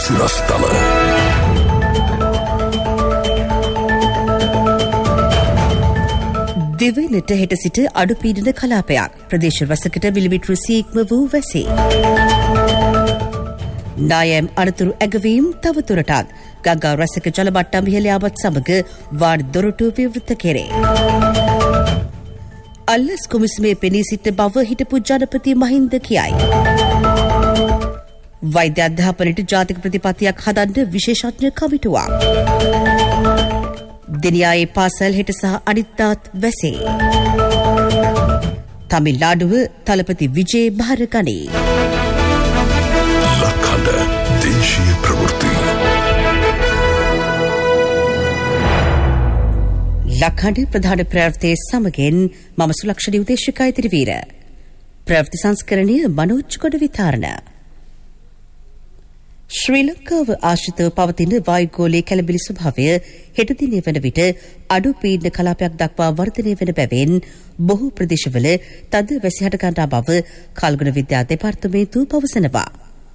සිරස්තල දිවයිනට හෙට සිට අඩුපීඩන කලාපයක් ප්‍රදේශ වසකට මිලිමීටර 100 ඉක්ම වූ වැසේ. නායම් අනතුරු ඇගවීම් තවදුරටත් ගංගා රැසක ජල මට්ටම් ඉහළ යාමත් සමග වාර් දොරටු විවෘත කෙරේ. අල්ලස් කොමිසමේ පෙනී සිටින බව හිටපු ජනපති මහින්ද කියයි. වෛද්‍ය අධ්‍යාපනයට ජාතික ප්‍රතිපත්තියක් හදන්න විශේෂඥ කමිටුවක්. දෙනියායේ පාසල් හෙට සහ අනිත්තාත් වැසේ. තමිල්නාඩුව තලපති විජේ භාරගනී. ලක්හඬ දේශීය ප්‍රවෘත්ති. ලක්හඬ ප්‍රධාන ප්‍රවෘත්තියේ සමගින් මම සුලක්ෂණී උදේශිකා ඉදිරිවීර. ප්‍රවෘත්ති සංස්කරණය මනෝජ් කොට විතරණ. ශ්‍රී ලංකාව ආශ්‍රිතව පවතින වායුගෝලීය කැළඹිලි ස්වභාවය හෙට දිනේ වන විට අඩු පීඩන කලාපයක් දක්වා වර්ධනය වන බැවින් බොහෝ ප්‍රදේශවල තද වැසි හට ගන්නා බව කල්ගුණ විද්‍යා දෙපාර්තමේන්තුව පවසනවා.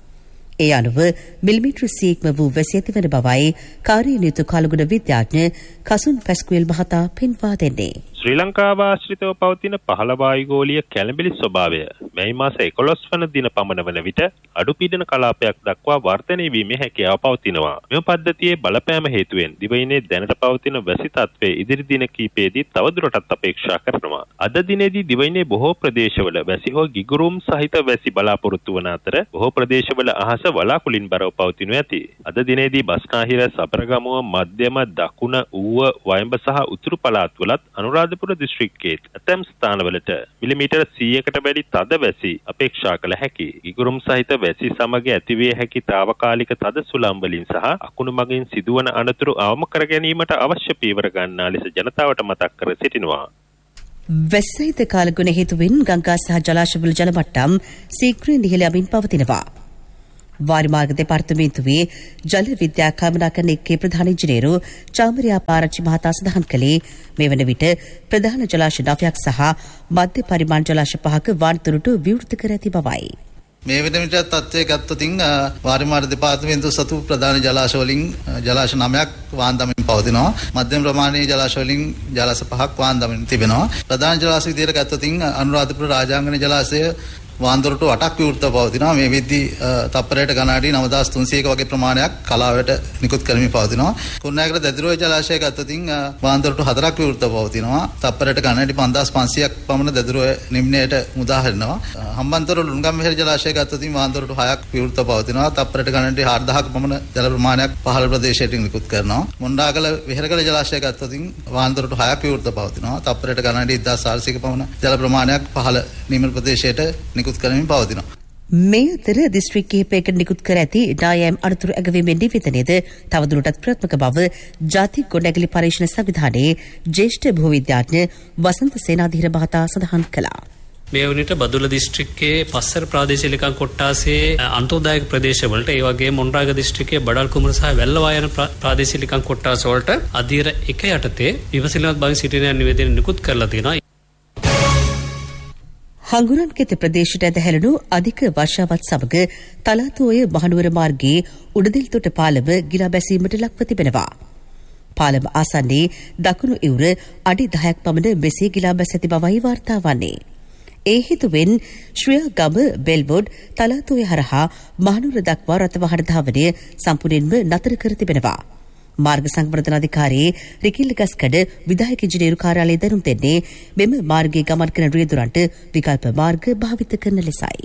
ඒ අනුව මිලිමීටර 100 ඉක්ම වූ වැසි ඇති වන බවයි කාර්යනියුතු කල්ගුණ විද්‍යාඥ කසුන් පැස්කුවෙල් මහතා පෙන්වා දෙන්නේ. ශ්‍රී ලංකාව ආශ්‍රිතව පවතින පහළ වායුගෝලීය කැළඹිලි ස්වභාවය මැයි මාස 11 වන දින පමණ වන විට අඩු පීඩන කලාපයක් දක්වා වර්ධනය වීමේ හැකියාව පවතිනවා. මෙම පද්ධතියේ බලපෑම හේතුවෙන් දිවයිනේ දැනට පවතින වැසි තත්ත්වයේ ඉදිරි දින කිහිපයේදී තවදුරටත් අපේක්ෂා කරනවා. අද දිනේදී දිවයිනේ බොහෝ ප්‍රදේශවල වැසි හෝ ගිගුරුම් සහිත වැසි බලාපොරොත්තු වන අතර බොහෝ ප්‍රදේශවල අහස වලාකුළින් බරව පවතිනු ඇති. අද දිනේදී බස්නාහිර, සබරගමුව, මධ්‍යම, දකුණ, ඌව, වයඹ සහ උතුරු පළාත්වලත් අනුරාධපුර දිස්ත්‍රික්කයේ ඇතැම් ස්ථානවලට මිලිමීටර 100කට වැඩි තද වැසි අපේක්ෂා කළ හැකි. ගිගුරුම් සහිත වැසි සමග ඇතිවිය හැකි తాවකාලික තද සුළං වලින් සහ අකුණු මගින් සිදුවන අනතුරු අවම කර ගැනීමට අවශ්‍ය පීවර ගන්නා ලෙස ජනතාවට මතක් කර සිටිනවා. වැස්සයිද කාලගුණ හේතුවෙන් ගංගා සහ ජලාශවල ජල මට්ටම් ශීඝ්‍රයෙන් ඉහළ යමින් පවතිනවා. වාරිමාර්ග දෙපාර්තමේන්තුවේ ජල විද්‍යා කළමනාකරණ එක්කේ ප්‍රධාන ඉංජිනේරු චාමරියා පාරච්චි මහතා සඳහන් කළේ මේ වන විට ප්‍රධාන ජලාශ 9ක් සහ මධ්‍ය පරිමාණ ජලාශ 5ක වාර්තෘතු විවෘත කර ඇති බවයි. මේ වෙන විට තත්ත්වයේ ගත්තොතින් වාරිමාර්ග දෙපාර්තමේන්තුව සතු ප්‍රධාන ජලාශ වලින් ජලාශ 9ක් වාන්දමින් පවතිනවා. මධ්‍යම ප්‍රමාණයේ ජලාශ වලින් ජලාශ 5ක් වාන්දමින් තිබෙනවා. ප්‍රධාන ජලාශ විදියට ගත්තොතින් අනුරාධපුර රාජාංගන ජලාශය වාන්දොරටු 8ක් විවෘත පවතිනවා. මේ වෙද්දී තප්පරයට ගණනාඩි 9300ක වගේ ප්‍රමාණයක් කලාවට නිකුත් කරමින් පවතිනවා. කුරුණෑගල දැදිරෝය ජලාශය ගත්තොතින් වාන්දොරටු 4ක් විවෘත පවතිනවා. තප්පරයට ගණනාඩි 5500ක් පමණ දැදිරෝය නිම්නයට මුදා හරිනවා. හම්බන්තොට ලුණුගම්වෙහෙර ජලාශය ගත්තොතින් වාන්දොරටු 6ක් විවෘත පවතිනවා. තප්පරයට ගණනාඩි 4000ක පමණ ජල ප්‍රමාණයක් පහළ ප්‍රදේශයට නිකුත් කරනවා. මොණ්ඩාගල වෙහෙරගල ජලාශය ගත්තොතින් වාන්දොරටු 6ක් විවෘත පවතිනවා. තප්පරයට ගණනාඩි 1400ක පමණ ජල ප්‍රමාණයක් පහළ නිම්න ප්‍රදේශයට මේ අතර දිස්ත්‍රික් කිහිපයකට නිකුත් කර ඇති නායම් අනතුරු ඇගවීමේ නිවේදනයද තවදුරටත් ප්‍රාත්මක බව ජාතික ගොඩනැගිලි පරීක්ෂණ සංවිධානයේ ජ්‍යෙෂ්ඨ භූවිද්‍යාඥ වසන්ත සේනාධීර මහතා සඳහන් කළා. මේ වුණිට බදුල්ල දිස්ත්‍රික්කයේ පස්සර ප්‍රාදේශීය ලේකම් කොට්ටාසේ අන්තෝදායක ප්‍රදේශවලට ඒ වගේම මොණරාග දිස්ත්‍රික්කයේ බඩල් කුමර සහ වැල්ලවා යන ප්‍රාදේශීය ලේකම් කොට්ටාස වලට අධීර 1 යටතේ විමසිලිමත් බවින් සිටින නිවේදන නිකුත් කරලා තියෙනවා. හංගුරන් කෙත ප්‍රදේශයට ඇදහැලුණු අධික වර්ෂාවත් සමග තලාතෝය මහනුවර මාර්ගයේ උඩදිල්තොට පාලම ගිලා බැසීමට ලක්ව තිබෙනවා. පාලම ආසන්නයේ දකුණු ඉවුර අඩි 10ක් පමණ මෙසේ ගිලා බැස ඇති බවයි වාර්තා වන්නේ. ඒ හේතුවෙන් ශ්‍රියාගම බෙල්වොඩ් තලාතෝය හරහා මහනුවර දක්වා රථ වාහන ධාවනය සම්පූර්ණයෙන්ම නතර කර තිබෙනවා. මාර්ග සංවර්ධන අධිකාරී රිකිල්ල ගස්කඩ විධායක ඉංජිනේරු කාර්යාලය දැනුම් දෙන්නේ මෙම මාර්ගයේ ගමන් කරන රියදුරන්ට විකල්ප මාර්ග භාවිත කරන ලෙසයි.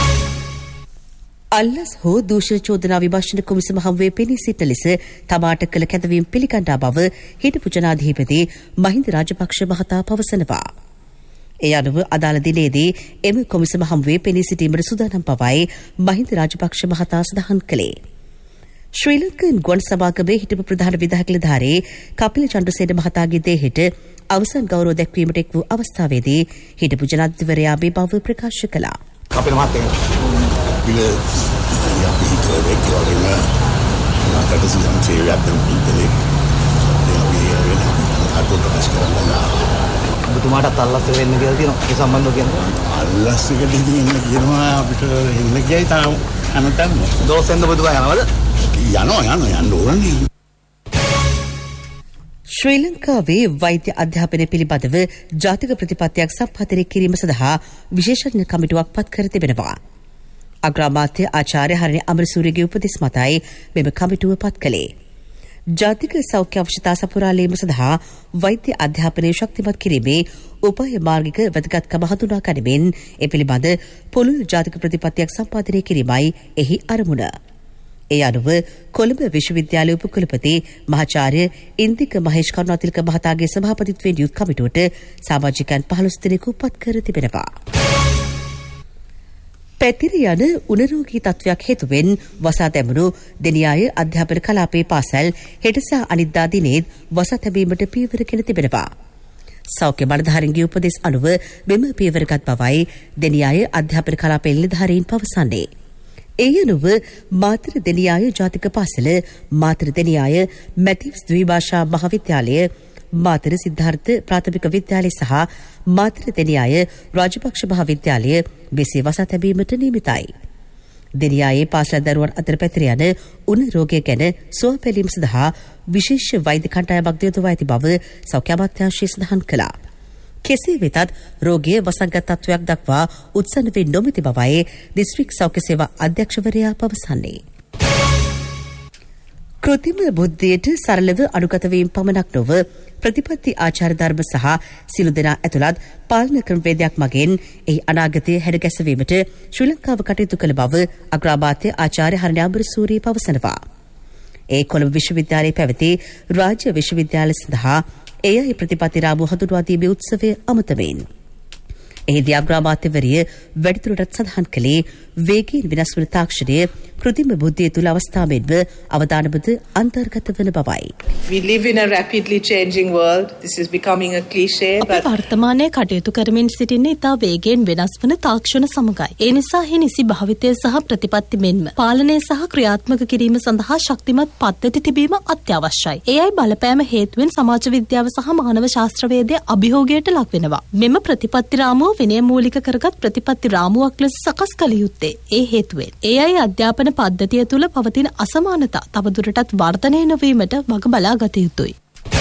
අල්ලස් හෝ දූෂණ චෝදනා විමර්ශන කොමිසම හමුවේ පෙනී සිටින ලෙස තමාට කළ කැඳවීම් පිළිගන්නා බව හිටපු ජනාධිපති මහින්ද රාජපක්ෂ මහතා පවසනවා. ඒ අනුව අදාළ දිනේදී එම කොමිසම හමුවේ පෙනී සිටීමට සූදානම් බවයි මහින්ද රාජපක්ෂ මහතා සඳහන් කළේ. ශ්‍රී ලංකන් ගුවන් සභාගමේ හිටපු ප්‍රධාන විධායක නිලධාරී කපිල චන්ද්‍රසේන මහතාගේ දේහයට අවසන් ගෞරව දැක්වීමට එක් වූ අවස්ථාවේදී හිටපු ජනාධිපතිවරයා මේ බව ප්‍රකාශ කළා. කපිල මහත්මයා ඔබතුමාටත් අල්ලස් වෙන්න කියලා තියෙනවා. ඒ සම්බන්ධව කියනවා. අල්ලස් එකට ඉන්න කියනවා අපිට එන්න කියයි තාම අනතන්නේ. දොස්සෙන්ද ඔබතුමා යනවද? යන්න ඕනේ. ශ්‍රී ලංකාවේ වෛද්‍ය අධ්‍යාපනය පිළිබඳව ජාතික ප්‍රතිපත්තියක් සම්පාදනය කිරීම සඳහා විශේෂඥ කමිටුවක් පත් කර තිබෙනවා. අග්‍රාමාත්‍ය ආචාර්ය හරණි අමරසූරියගේ උපදෙස් මතයි මෙම කමිටුව පත් කළේ. ජාතික සෞඛ්‍ය අවශ්‍යතා සපුරාලීම සඳහා වෛද්‍ය අධ්‍යාපනය ශක්තිමත් කිරීමේ උපාය මාර්ගික වැදගත්කම හඳුනා ගනිමින් ඒ පිළිබඳ පුළුල් ජාතික ප්‍රතිපත්තියක් සම්පාදනය කිරීමයි එහි අරමුණ. ඒ අනුව කොළඹ විශ්වවිද්‍යාලය උපකුලපති මහාචාර්ය ඉන්දික මහේෂ් කරුණාතිලක මහතාගේ සභාපතිත්වයෙන් යුත් කමිටුවට සමාජිකයන් 15 දෙනෙකු පත් කර තිබෙනවා. පැතිර යන උණරෝගී තත්වයක් හේතුවෙන් වසා දැමුණු දෙනියාය අධ්‍යාපන කලාපයේ පාසල් හෙට සහ අනිද්දා දිනේත් වසා තැබීමට පියවරගෙන තිබෙනවා. සෞඛ්‍ය බලධාරීන්ගේ උපදෙස් අනුව මෙම පියවරගත් බවයි දෙනියාය අධ්‍යාපන කලාපයේ නිලධාරීන් පවසන්නේ. ඒ අනුව මාතර දෙනියාය ජාතික පාසල, මාතර දෙනියාය මැතිව්ස් ද්විභාෂා මහාවිද්‍යාලය, මාතර සිද්ධාර්ථ ප්‍රාථමික විද්‍යාලය සහ මාතර දෙනියාය රාජපක්ෂ මහාවිද්‍යාලය මෙසේ වසා තැබීමට නියමිතයි. දෙනියායේ පාසල් දරුවන් අතර පැතිර යන උණ රෝගය ගැන සුවපැලීම සඳහා විශේෂ වෛද්‍ය කණ්ඩායමක් යොදවා ඇති බව සෞඛ්‍ය අමාත්‍යාංශය සඳහන් කළා. කෙසේ වෙතත් රෝගය වසංගත තත්වයක් දක්වා උත්සන්න වී නොමැති බවයි දිස්ත්‍රික් සෞඛ්‍ය සේවා අධ්‍යක්ෂවරයා පවසන්නේ. කෘත්‍රිම බුද්ධියට සරලව අනුගත වීම පමණක් නොව ප්‍රතිපත්ති ආචාර ධර්ම සහ සිළු දෙනා ඇතුළත් පාලන ක්‍රමවේදයක් මගින් එහි අනාගතය හැඩගැසවීමට ශ්‍රී ලංකාව කටයුතු කළ බව අග්‍රාමාත්‍ය ආචාර්ය හරණි අමරසූරිය පවසනවා. ඒ කොළඹ විශ්වවිද්‍යාලයේ පැවති රාජ්‍ය විශ්වවිද්‍යාල සඳහා එයයි ප්‍රතිපත්ති රාමුව හඳුන්වා දීමේ උත්සවය අමතමින්. එහිදී අග්‍රාමාත්‍යවරිය වැඩිදුරටත් සඳහන් කළේ වේගයෙන් වෙනස් වන තාක්ෂණය කෘත්‍රිම බුද්ධිය තුළ අවස්ථාවෙන්ම අවදානමද අන්තර්ගත වන බවයි. We live in a rapidly changing world. This is becoming a cliche. අපි වර්තමානයේ කටයුතු කරමින් සිටින්නේ ඉතා වේගයෙන් වෙනස් වන තාක්ෂණ සමගයි. ඒ නිසා හි නිසි භාවිතය සහ ප්‍රතිපත්ති මෙන්ම පාලනය සහ ක්‍රියාත්මක කිරීම සඳහා ශක්තිමත් පද්ධති තිබීම අත්‍යවශ්‍යයි. එයයි බලපෑම හේතුවෙන් සමාජ විද්‍යාව සහ මානව ශාස්ත්‍රවේදය අභියෝගයට ලක් වෙනවා. මෙම ප්‍රතිපත්ති රාමුව විනය මූලික කරගත් ප්‍රතිපත්ති රාමුවක් ලෙස සකස් කළ යුත්තේ ඒ හේතුවෙන්. එයයි අධ්‍යාපන පද්ධතිය තුළ පවතින අසමානතා තවදුරටත් වර්ධනය නොවීමට වග බලා ගත යුතුයි.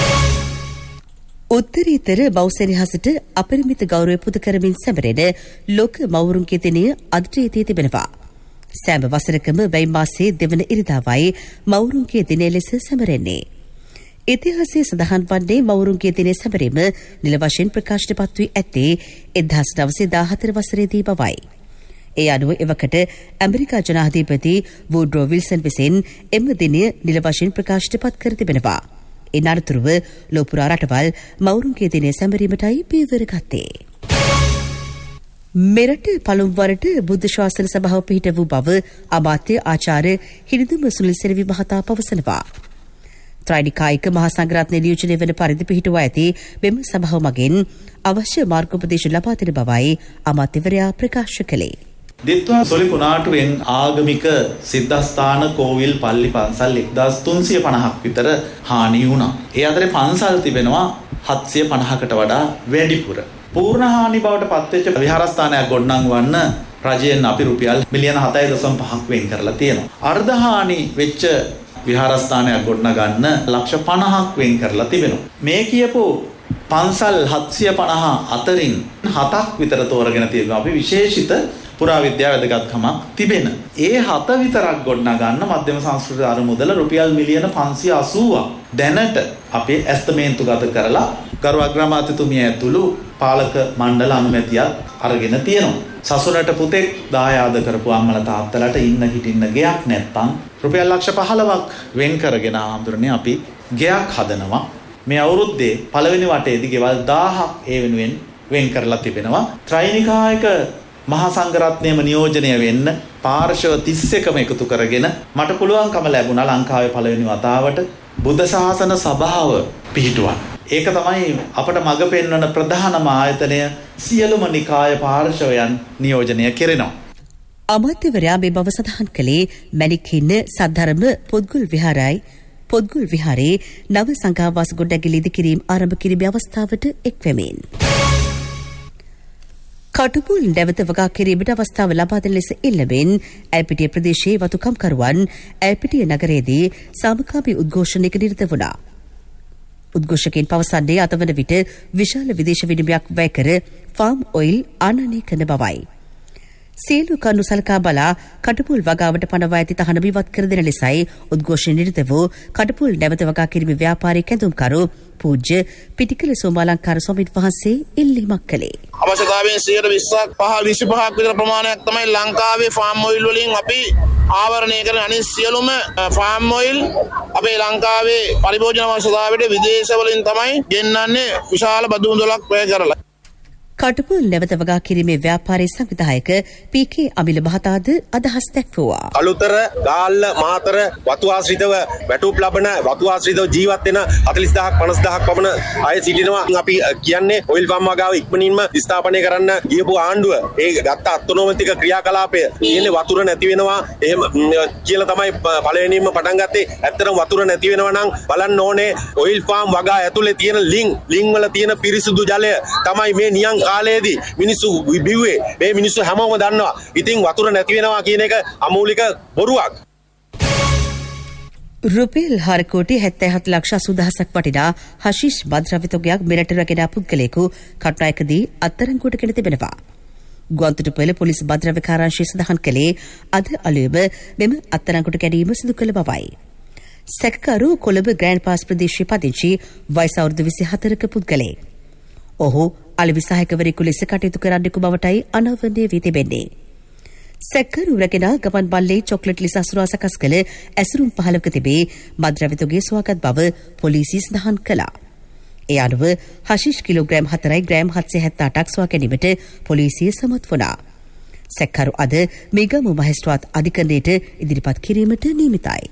උත්තරීතර බෞසෙනහසට අපරිමිත ගෞරවය පුද කරමින් සැමරෙන ලෝක මවුරුන්ගේ දිනය අදට යෙදී තිබෙනවා. සෑම වසරකම වැයි මාසයේ දෙවන ඉරිදාවයි මවුරුන්ගේ දිනය ලෙස සැමරෙන්නේ. ඉතිහාසයේ සඳහන් වන්නේ මවුරුන්ගේ දිනය සැමරීම නිල වශයෙන් ප්‍රකාශයට පත් වී ඇත්තේ 1914 වසරේදී බවයි. ඒ අනුව එවකට ඇමරිකා ජනාධිපති වුඩ්‍රෝ විල්සන් විසින් එම දිනය නිල වශයෙන් ප්‍රකාශයට පත් කර තිබෙනවා. ඉන් අනතුරුව ලෝපුරා රටවල් මවුරුන්ගේ දිනය සැමරීමටයි පියවර ගත්තේ. මෙරට පළමුවරට බුද්ධ ශාසන සභාව පිහිට වූ බව අමාත්‍ය ආචාර්ය හිරිදුම සුනිල් සෙනවි මහතා පවසනවා. ත්‍රිනිකායික මහා සංඝරත්නය නියෝජනය වන පරිදි පිහිටුවා ඇති මෙම සභාව මගින් අවශ්‍ය මාර්ගෝපදේශ ලබා දෙන බවයි අමාත්‍යවරයා ප්‍රකාශ කළේ. දිත්වා සොලි කුණාටුවෙන් ආගමික සිද්ධාස්ථාන කෝවිල් පල්ලි පන්සල් 1350ක් විතර හානි වුණා. ඒ අතරේ පන්සල් තිබෙනවා 750කට වඩා වැඩිපුර. පූර්ණ හානි බවට පත්වෙච්ච විහාරස්ථානයක් ගොඩනංවන්න රජයෙන් අපි රුපියල් මිලියන 7.5ක් වෙන් කරලා තියෙනවා. අර්ධ හානි වෙච්ච විහාරස්ථානයක් ගොඩනගන්න ලක්ෂ 50ක් වෙන් කරලා තිබෙනවා. මේ කියපු පන්සල් 750 අතරින් 7ක් විතර තෝරගෙන තියෙනවා. අපි විශේෂිත පුරාවිද්‍යා වැදගත්කමක් තිබෙන. ඒ 7 විතරක් ගොඩනගන්න මධ්‍යම සංස්කෘතික අරමුදල රුපියල් මිලියන 580ක් දැනට අපේ ඇස්තමේන්තුගත කරලා ගරු අග්‍රාමාත්‍යතුමිය ඇතුළු පාලක මණ්ඩල අනුමැතියක් අරගෙන තියෙනවා. සසුනට පුතෙක් දායාද කරපු අම්මලා තාත්තලාට ඉන්න හිටින්න ගෙයක් නැත්තම් රුපියල් ලක්ෂ 15ක් වෙන් කරගෙන ආඳුරනේ අපි ගෙයක් හදනවා. මේ අවුරුද්දේ පළවෙනි වටේදී ගෙවල් 1000ක් ඒ වෙනුවෙන් වෙන් කරලා තිබෙනවා. ත්‍රිනිකායික මහා සංඝරත්නයම නියෝජනය වෙන්න පාර්ශව 31ම එකතු කරගෙන මට පුළුවන්කම ලැබුණා ලංකාවේ පළවෙනි වතාවට බුද්ධ ශාසන සභාව පිහිටුවන්න. ඒක තමයි අපට මඟ පෙන්වන ප්‍රධානම ආයතනය. සියලුම නිකාය පාර්ශවයන් නියෝජනය කෙරෙනවා. අමාත්‍යවරයා මේ බව සඳහන් කළේ මැණික්හින්න සද්ධර්ම පොත්ගුල් විහාරයේ නව සංඝාවාස ගොඩනැගිලි ඉදිකිරීම ආරම්භ කිරීමේ අවස්ථාවට එක්වෙමින්. කටුපුල් නැවත වගා කිරීමට අවස්ථාව ලබා දෙන ලෙස ඉල්ලමින් ඇල්පිටිය ප්‍රදේශයේ වතුකම්කරුවන් ඇල්පිටිය නගරයේදී සාමකාමී උද්ඝෝෂණයක නිරත වුණා. උද්ඝෝෂකයන් පවසන්නේ අද වන විට විශාල විදේශ විනිමයක් වැය කර ෆාම් ඔයිල් ආනයනය කරන බවයි. සියලු කරුණු සලකා බලා කටුපුල් වගාවට පනවා ඇති තහනම ඉවත් කර දෙන ලෙසයි උද්ඝෝෂණ නිරත වූ කටුපුල් නැවත වගා කිරීමේ ව්‍යාපාරික කැඳවුම්කරු පූජ්‍ය පිටිකල සෝමාලංකාර ස්වාමීන් වහන්සේ ඉල්ලීමක් කළේ. අවශ්‍යතාවයෙන් 25% විතර ප්‍රමාණයක් තමයි ලංකාවේ ෆාම් ඔයිල් වලින් අපි ආවරණය කරන අනිත් සියලුම ෆාම් ඔයිල් අපේ ලංකාවේ පරිභෝජන අවශ්‍යතාවයට විදේශ වලින් තමයි ගෙන්නන්නේ විශාල බදු මුදලක් වැය කරලා. කටුපුල් නැවත වගා කිරීමේ ව්‍යාපාරයේ සංවිධායක පී.කේ. අමිල මහතාද අදහස් දැක්වුවා. අලුතර, ගාල්ල, මාතර වතු ආශ්‍රිතව වැටුප් ලබන වතු ආශ්‍රිතව ජීවත් වෙන 40000ක් 50000ක් පමණ අය සිටිනවා. අපි කියන්නේ ඔයිල් ෆාම් වගාව ඉක්මනින්ම ස්ථාපනය කරන්න ගියපු ආණ්ඩුව ඒ ගත්ත අත්නොමතික ක්‍රියාකලාපය කියන්නේ වතුර නැති වෙනවා එහෙම කියලා තමයි පළවෙනිම පටන් ගත්තේ. ඇත්තටම වතුර නැති වෙනවා නම් බලන්න ඕනේ ඔයිල් ෆාම් වගා ඇතුලේ තියෙන ලිං වල තියෙන පිරිසිදු ජලය තමයි මේ නියං කාලයේදී මිනිස්සු බිව්වේ. මේ මිනිස්සු හැමෝම දන්නවා. ඉතින් වතුර නැති වෙනවා කියන එක අමූලික බොරුවක්. රුපියල් 4,77,80,000ක් වටිනා හෂිෂ් මද්‍රව්‍ය තොගයක් මෙරට රැගෙන පුද්ගලයෙකු කටුනායකදී අත්අඩංගුවට ගෙන තිබෙනවා. ගුවන්තොටුපළ පොලිස් මද්‍රව්‍ය කාර්යාංශය සඳහන් කළේ අද අලුයම මෙම අත්අඩංගුවට ගැනීම සිදු කළ බවයි. සැකකරු කොළඹ ග්‍රෑන්ඩ් පාස් ප්‍රදේශයේ පදිංචි වයස අවුරුදු 24ක පුද්ගලයෙක්. ඔහු අලෙවි සහායකවරයෙකු ලෙස කටයුතු කරන්නෙකු බවටයි අනාවරණය වී තිබෙන්නේ. සැකකරු රැගෙන ගමන් බල්ලේ චොක්ලට් ලිස අසුරා සකස් කළ ඇසුරුම් 15ක තිබේ මද්‍රව්‍ය තොගේ සොයාගත් බව පොලිසිය සඳහන් කළා. ඒ අනුව හෂිෂ් කිලෝග්‍රෑම් 4යි ග්‍රෑම් 778ක් සොයා ගැනීමට පොලිසිය සමත් වුණා. සැකකරු අද මේගම මහේස්ත්‍රාත් අධිකරණයට ඉදිරිපත් කිරීමට නියමිතයි.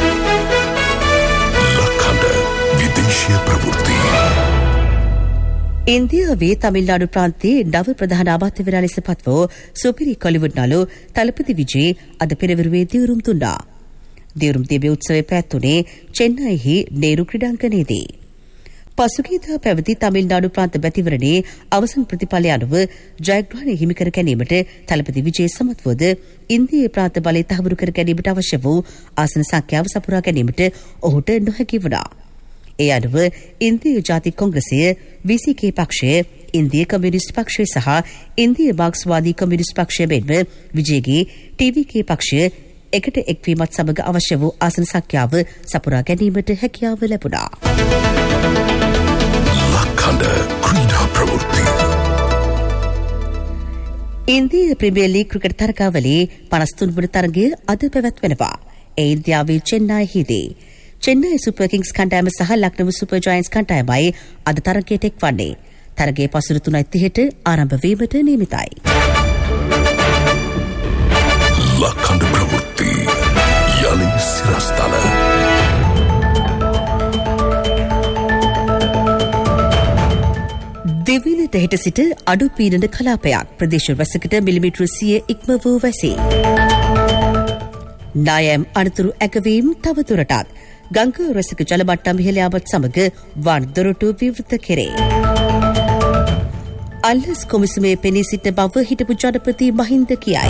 ලක්හඬ විදේශීය ප්‍රවෘත්ති. ඉන්දියාවේ තමිල්නාඩු ප්‍රාන්තයේ නව ප්‍රධාන අමාත්‍යවරයා ලෙස පත් වූ සුපිරි කොලිවුඩ් නළු තලපති විජේ අද පෙරවරුවේ දියුරුම් දුන්නා. දියුරුම් දීමේ උත්සවය පැවැත්වුණේ චෙන්නයිහි නේරු ක්‍රීඩාංගණයේදී. පසුගියදා පැවති තමිල්නාඩු ප්‍රාන්ත මැතිවරණයේ අවසන් ප්‍රතිඵලය අනුව ජයග්‍රහණය හිමි කර ගැනීමට තලපති විජේ සමත් වුවද ඉන්දියාවේ ප්‍රාන්ත බලය තහවුරු කර ගැනීමට අවශ්‍ය වූ ආසන සංඛ්‍යාව සපුරා ගැනීමට ඔහුට නොහැකි වුණා. ඒ අනුව ඉන්දිය ජාතික කොංග්‍රසය VCK පක්ෂය ඉන්දිය කමියුනිස්ට් පක්ෂය සහ ඉන්දිය මාක්ස්වාදී කමියුනිස්ට් පක්ෂය මෙන්ම විජේගේ TVK පක්ෂය එකට එක්වීමත් සමග අවශ්‍ය වූ ආසන සංඛ්‍යාව සපුරා ගැනීමට හැකියාව ලැබුණා. ලක්හඬ ක්‍රීඩා ප්‍රවෘත්ති. ඉන්දිය ප්‍රීමියර් ලීග් ක්‍රිකට් තරගාවලියේ 53 වන තරගය අද පැවැත්වෙනවා. ඒ ඉන්දියාවේ චෙන්නයිහිදී චෙන්නයි සුපර් කිංස් කණ්ඩායම සහ ලක්නව සුපර් ජයන්ට්ස් කණ්ඩායමයි අද තරගයට එක්වන්නේ. තරගයේ පසුරු 3:30ට ආරම්භ වීමට නියමිතයි. ලක්හඬ ප්‍රවෘත්ති. යලි සිරස්තල. දෙවිනට හෙට සිට අඩු පීඩන කලාපයක් ප්‍රදේශ වැසකට මිලිමීටර 100 ඉක්ම වූ වැසේ. නායම් අනතුරු ඇගවීම් තවදුරටත් ගංග රැසක ජල මට්ටම් ඉහළ යාමත් සමග වන් දොරටු විවෘත කෙරේ. අල්ලස් කොමිසමේ පෙනී සිටින බව හිටපු ජනපති මහින්ද කියයි.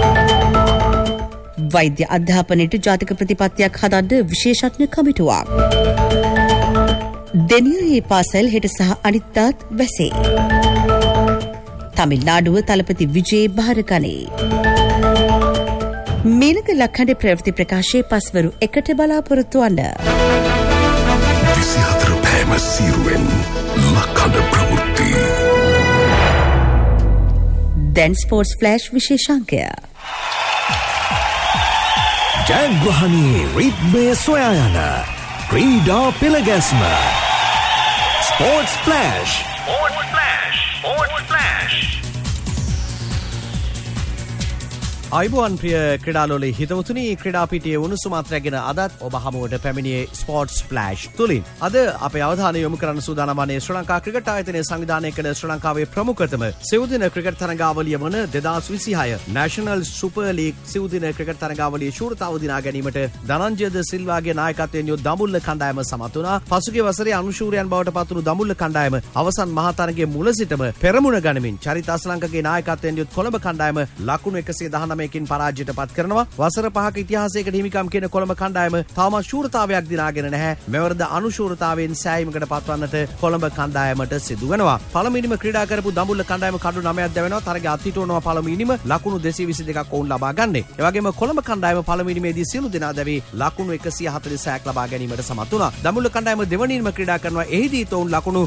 වෛද්‍ය අධ්‍යාපනයට ජාතික ප්‍රතිපත්තියක් හදන්න විශේෂඥ කමිටුවක්. දෙනියයේ පාසල් හෙට සහ අනිත්තාත් වැසේ. තමිල්නාඩුව තලපති විජේ භාරගනී. මීළඟ ලක්හඬ ප්‍රවෘත්ති ප්‍රකාශයේ පස්වරු 1ට බලාපොරොත්තු වන්න. 24 පෑම සීරුවෙන් ලක්හඬ ප්‍රවෘත්ති. දැන් ස්පෝර්ට්ස් ෆ්ලෑෂ් විශේෂාංකය. ජයග්‍රහණයේ රිද්මය සොයා යන ක්‍රීඩා පෙළගැස්ම ස්පෝර්ට්ස් ෆ්ලෑෂ්. අයිබෝන් ප්‍රිය ක්‍රීඩාලෝලී හිතවතුනි ක්‍රීඩා පිටියේ උණුසුමත් රැගෙන අදත් ඔබ හමුවට පැමිණියේ ස්පෝර්ට්ස් ෆ්ලෑෂ් තුලින්. අද අපේ අවධානය යොමු කරන්න සූදානම් වන්නේ ශ්‍රී ලංකා ක්‍රිකට් ආයතනයේ සංවිධානය කළ ශ්‍රී ලංකාවේ ප්‍රමුඛතම සිවුදින ක්‍රිකට් තරඟාවලිය වන 2026 නැෂනල් සුපර් ලීග් සිවුදින ක්‍රිකට් තරඟාවලියේ ශූරතාව දිනා ගැනීමට ධනංජය ද සිල්වාගේ නායකත්වයෙන් යොත් දඹුල්ල කණ්ඩායම සමත් වුණා. පසුගිය වසරේ අනුශූරයන් බවට පත් වුණු දඹුල්ල කණ්ඩායම අවසන් මහා තරගයේ මුල සිටම පෙරමුණ ගනිමින් චරිත අස්ලංකගේ නායකත්වයෙන් යොත් කොළඹ කණ්ඩායම ලකුණු 119 කින් පරාජයට පත් කරනවා. වසර 5ක ඉතිහාසයකට හිමිකම් කියන කොළඹ කණ්ඩායම තවමත් ශූරතාවයක් දිනාගෙන නැහැ. මෙවරද අනුශූරතාවයෙන් සෑයීමකට පත්වන්නට කොළඹ කණ්ඩායමට සිදු වෙනවා. පළමුවෙනිම ක්‍රීඩා කරපු දඹුල්ල කණ්ඩායම කඩු 9ක් දැවෙනවා. තරගය අත්හිටවනවා පළමුවෙනිම ලකුණු 222ක් ඔවුන් ලබා ගන්නේ. ඒ වගේම කොළඹ කණ්ඩායම පළමුවෙනිමේදී සියලු දෙනා දැවි ලකුණු 146ක් ලබා ගැනීමට සමත් වුණා. දඹුල්ල කණ්ඩායම දෙවනින්ම ක්‍රීඩා කරනවා. එහිදී ඔවුන් ලකුණු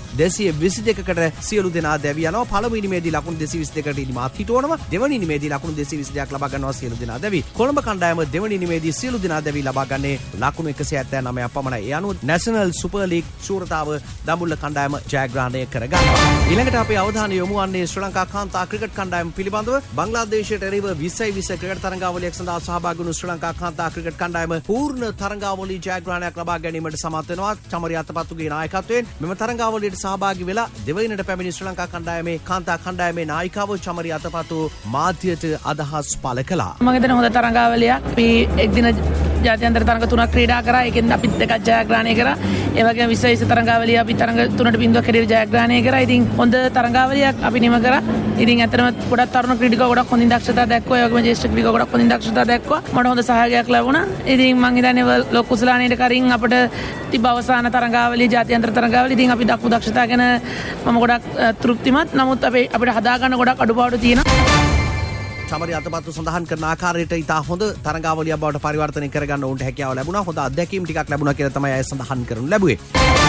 222කට සියලු දෙනා දැවි යනවා. පළමුවෙනිමේදී ලකුණු 222කට ඉනිම අත්හිටවනවා. දෙවනින්මේදී ලකුණු 222ක් ලබා ගන්නවා සියලු දෙනා දැවි. කොළඹ කණ්ඩායම දෙවනි නිමේදී සියලු දෙනා දැවි ලබා ගන්නේ ලකුණු 179ක් පමණයි. ඒ අනුව නැෂනල් සුපර් ලීග් ශූරතාව දඹුල්ල කණ්ඩායම ජයග්‍රහණය කරගන්නවා. ඊළඟට අපේ අවධානය යොමු වන්නේ ශ්‍රී ලංකා කාන්තා ක්‍රිකට් කණ්ඩායම පිළිබඳව. බංග්ලාදේශයට එරෙහිව 2020 ක්‍රිකට් තරඟාවලියක් සඳහා සහභාගී වුණු ශ්‍රී ලංකා කාන්තා ක්‍රිකට් කණ්ඩායම පූර්ණ තරඟාවලී ජයග්‍රහණයක් ලබා ගැනීමට සමත් වෙනවා. චමරිය අතපත්තුගේ නායකත්වයෙන් මෙම තරඟාවලියට සහභාගී වෙලා දෙවයිනට පැමිණි ශ්‍රී ලංකා කණ්ඩායමේ කාන්තා කණ්ඩායමේ නායිකාව චමරිය අතපත්තු මාධ්‍යයට අදහස් පළ කළා. මම හිතන හොඳ තරඟාවලියක්. අපි එක්දින ජාත්‍යන්තර තරඟ 3ක් ක්‍රීඩා කරා. ඒකෙන් අපි 2ක් ජයග්‍රහණය කරා. ඒ වගේම 2020 තරඟාවලිය අපි තරඟ 3.0ක් හැටියට ජයග්‍රහණය කරා. ඉතින් හොඳ තරඟාවලියක් අපි නිම කරා. ඉතින් ඇත්තටම ගොඩක් තරුණ ක්‍රීඩකයෝ ගොඩක් හොඳින් දක්ෂතා දැක්වුවා. ඒ වගේම ජ්‍යෙෂ්ඨ ක්‍රීඩකයෝ ගොඩක් හොඳින් දක්ෂතා දැක්වුවා. මට හොඳ සහයෝගයක් ලැබුණා. ඉතින් මම හිතන්නේ ලොකු කුසලානේට කරින් අපිට තිබ්බ අවසාන තරඟාවලිය ජාත්‍යන්තර තරඟාවලිය. ඉතින් අපි දක්ව දක්ෂතා ගැන මම ගොඩක් තෘප්තිමත්. නමුත් අපිට හදාගන්න ගොඩක් අඩුපාඩු තියෙනවා. චමරිය අතපත්තු සඳහන් කරන ආකාරයට ඉතා හොඳ තරඟාවලියක් බවට පරිවර්තනය කරගන්න උන්ට හැකියාව ලැබුණා. හොඳ අත්දැකීම් ටිකක් ලැබුණා කියලා තමයි අය සඳහන් කරනු ලැබුවේ.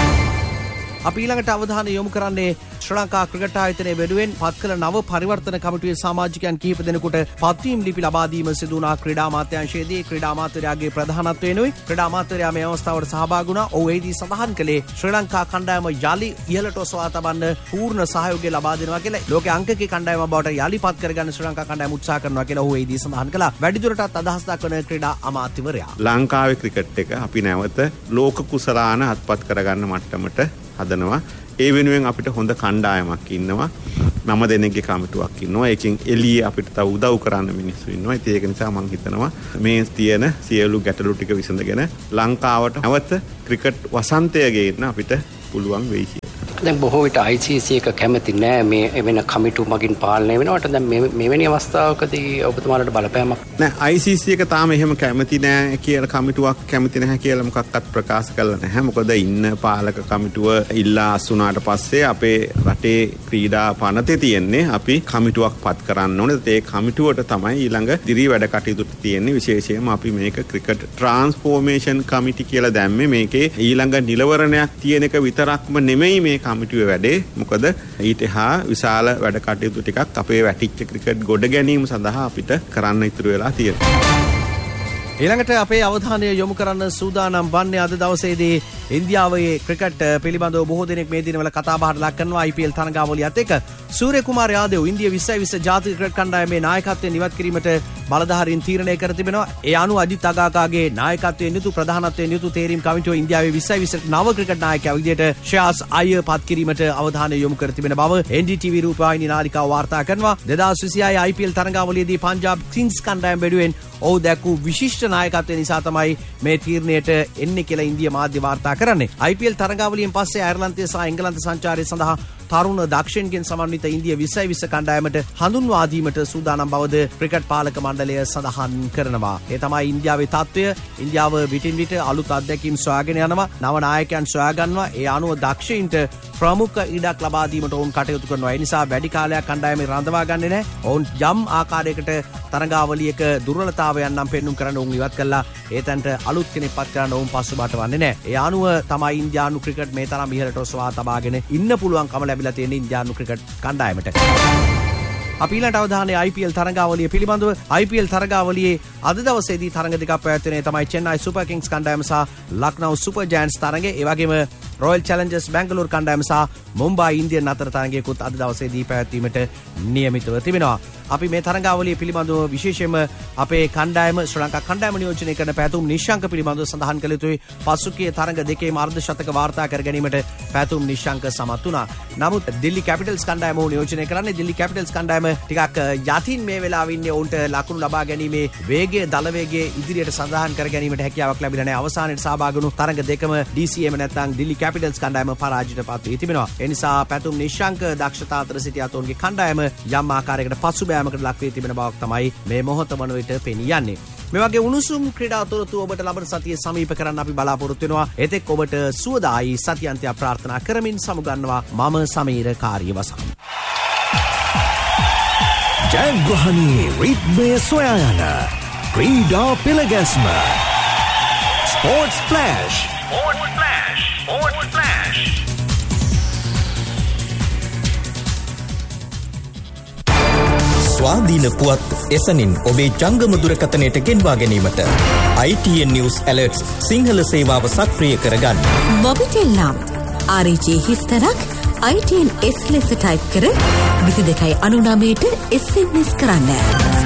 අපි ඊළඟට අවධානය යොමු කරන්නේ ශ්‍රී ලංකා ක්‍රිකට් ආයතනයේ වෙනුවෙන් පත් කළ නව පරිවර්තන කමිටුවේ සමාජිකයන් කිහිප දෙනෙකුට පත්වීම් ලිපි ලබා දීම සිදු වුණා. ක්‍රීඩා අමාත්‍යාංශයේදී ක්‍රීඩා අමාත්‍යරයාගේ ප්‍රධානත්වයෙනුයි ක්‍රීඩා අමාත්‍යරයා මේ අවස්ථාවට සහභාගී වුණා. ඔහු එහිදී සඳහන් කළේ ශ්‍රී ලංකා කණ්ඩායම යලි ඉහළට ඔසවා තබන්න පූර්ණ සහයෝගය ලබා දෙනවා කියලා. ලෝකයේ අංකකී කණ්ඩායම බවට යලි පත් කරගන්න ශ්‍රී ලංකා කණ්ඩායම උත්සාහ කරනවා කියලා ඔහු එහිදී සඳහන් කළා. වැඩිදුරටත් අදහස් දක්වන ක්‍රීඩා අමාත්‍යවරයා ලංකාවේ ක්‍රිකට් එක අපි නැවත ලෝක කුසලාන අත්පත් කරගන්න මට්ටමට හදනවා. ඒ වෙනුවෙන් අපිට හොඳ කණ්ඩායමක් ඉන්නවා. 9 දෙනෙක්ගේ කමිටුවක් ඉන්නවා. ඒකෙන් එළියේ අපිට තව උදව් කරන්න මිනිස්සු ඉන්නවා. ඉතින් ඒක නිසා මම හිතනවා මේ තියෙන සියලු ගැටලු ටික විසඳගෙන ලංකාවට නැවත ක්‍රිකට් වසන්තය ගේන්න අපිට පුළුවන් වෙයි කියලා. දැන් බොහෝ විට ICC එක කැමති නෑ මේ එවැනි කමිටු මගින් පාලනය වෙනවට. දැන් මෙවැනි අවස්ථාවකදී ඔබතුමාලට බලපෑමක් නෑ. ICC එක තාම එහෙම කැමති නෑ කියලා කමිටුවක් කැමති නැහැ කියලා මොකක්වත් ප්‍රකාශ කළා නැහැ. මොකද ඉන්න පාලක කමිටුව ඉල්ලා අසුනාට පස්සේ අපේ රටේ ක්‍රීඩා පනතේ තියෙන්නේ අපි කමිටුවක් පත් කරන්න ඕනේ. ඒ කමිටුවට තමයි ඊළඟ දිරි වැඩ කටයුතු තියෙන්නේ. විශේෂයෙන්ම අපි මේක ක්‍රිකට් ට්‍රාන්ස්ෆෝමේෂන් කමිටි කියලා දැම්මේ. මේකේ ඊළඟ නිලවරණයක් තියෙන එක විතරක්ම නෙමෙයි මේ කමිටුවේ වැඩේ. මොකද ඊට හා විශාල වැඩ කටයුතු ටිකක් අපේ වැටිච්ච ක්‍රිකට් ගොඩ ගැනීම සඳහා අපිට කරන්න ඉතුරු වෙලා තියෙනවා. ඊළඟට අපේ අවධානය යොමු කරන්න සූදානම් වන්නේ අද දවසේදී ඉන්දියාවේ ක්‍රිකට් පිළිබඳව බොහෝ දෙනෙක් මේ දිනවල කතා බහට ලක් කරනවා. IPL තරඟාවලියත් එක්ක සූර්ය කුමාර යාදව් ඉන්දියා 2020 ජාතික ක්‍රිකට් කණ්ඩායමේ නායකත්වයෙන් ඉවත් කිරීමට බලධාරීන් තීරණය කර තිබෙනවා. ඒ අනුව අජිත් අගාකාගේ නායකත්වයෙන් යුතු ප්‍රධානත්වයෙන් යුතු තේරීම් කමිටුව ඉන්දියාවේ 2020 නව ක්‍රිකට් නායකයා විදිහට ශ්‍රේයාස් අයියර් පත් කිරීමට අවධානය යොමු කර තිබෙන බව NDTV රූපවාහිනී නාලිකාව වාර්තා කරනවා. 2026 IPL තරඟාවලියේදී පංජාබ් කිංස් කණ්ඩායම වෙනුවෙන් ඔහු දැක්වූ විශිෂ්ට නායකත්වය නිසා තමයි මේ තීරණයට එන්නේ කියලා ඉන්දියා මාධ්‍ය වාර්තා කරන්නේ. IPL තරඟාවලියෙන් පස්සේ අයර්ලන්තය සහ එංගලන්ත සංචාරය සඳහා තරුණ දක්ෂිණගෙන් සමන්විත ඉන්දියා 2020 කණ්ඩායමට හඳුන්වා දීමට සූදානම් බවද ක්‍රිකට් පාලක මණ්ඩලය සඳහන් කරනවා. ඒ තමයි ඉන්දියාවේ තත්ත්වය. ඉන්දියාව විටින් විට අලුත් අත්දැකීම් සොයාගෙන යනවා. නව නායකයන් සොයා ගන්නවා. ඒ අනුව දක්ෂයින්ට ප්‍රමුඛ ඉඩක් ලබා දීමට ඔවුන් කටයුතු කරනවා. ඒ නිසා වැඩි කාලයක් කණ්ඩායමේ රඳවා ගන්නේ නැහැ. ඔවුන් යම් ආකාරයකට තරඟාවලියක දුර්වලතාවයන් නම් පෙන්눔 කරන්න ඔවුන් ඉවත් කළා. ඒතන්ට අලුත් කෙනෙක් පත් කරන්න ඔවුන් පස්සුබට වන්නේ නැහැ. ඒ අනුව තමයි ඉන්දියානු ක්‍රිකට් මේ තරම් ඉහළට ඔසවා තබාගෙන ඉන්න පුළුවන්කම ලැබිලා තියෙන ඉන්දියානු ක්‍රිකට් කණ්ඩායමට. අපි ඊළඟට අවධානය IPL තරඟාවලිය පිළිබඳව. IPL තරඟාවලියේ අද දවසේදී තරඟ දෙකක් පැවැත්වෙන්නේ තමයි චෙන්නයි සුපර් කිංස් කණ්ඩායම සහ ලක්නෝ සුපර් ජයන්ට්ස් තරඟය. ඒ වගේම රොයල් චැලෙන්ජර්ස් බැංගලෝර කණ්ඩායම සහ මුම්බයි ඉන්දියන් අතර තරඟයකුත් අද දවසේදී පැවැත්වීමට නියමිතව තිබෙනවා. අපි මේ තරඟාවලිය පිළිබඳව විශේෂයෙන්ම අපේ කණ්ඩායම ශ්‍රී ලංකා කණ්ඩායම නියෝජනය කරන පැතුම් නිශ්ශංක පිළිබඳව සඳහන් කළ යුතුයි. පසුගිය තරඟ දෙකේම අර්ධ ශතක වාර්තා කර ගැනීමට පැතුම් නිශ්ශංක සමත් වුණා. නමුත් දිල්ලි කැපිටල්ස් කණ්ඩායම නියෝජනය කරන්නේ දිල්ලි කැපිටල්ස් කණ්ඩායම ටිකක් යටින් මේ වෙලාවේ ඉන්නේ. උන්ට ලකුණු ලබා ගැනීමේ වේගය දල වේගය ඉදිරියට සඳහන් කර ගැනීමට හැකියාවක් ලැබිලා නැහැ. අවසානයේ සහභාගී වුණු තරඟ දෙකම DCM නැත්නම් දිල්ලි කැපිටල්ස් කණ්ඩායම පරාජයටපත් වී තිබෙනවා. ඒ නිසා පැතුම් නිශ්ශංක දක්ෂතා අතර සිටි අතෝන්ගේ කණ්ඩායම යම් ආකාරයකට පසුබෑමකට ලක් වී තිබෙන බවක් තමයි මේ මොහොත වන විට පෙනී යන්නේ. මේ වගේ උණුසුම් ක්‍රීඩා තොරතුරු ඔබට ලබන සතියේ සමීප කරන්න අපි බලාපොරොත්තු වෙනවා. එතෙක් ඔබට සුවදායි සතියන්තය ප්‍රාර්ථනා කරමින් සමුගන්නවා මම සමීර කාර්යවසම්. ජයග්‍රහණී රිද්මය සොයා යන ක්‍රීඩා පෙළගැස්ම ස්පෝර්ට්ස් ෆ්ලෑෂ්. ස්වාධීන පුවත් එසනින් ඔබේ ජංගම දුරකථනයට ගෙන්වා ගැනීමට ITN News Alerts සිංහල සේවාව සක්‍රිය කරගන්න. මොබිටෙල් නම් RJ හිස්තරක් ITN S ලෙස ටයිප් කර 22.99ට SMS කරන්න.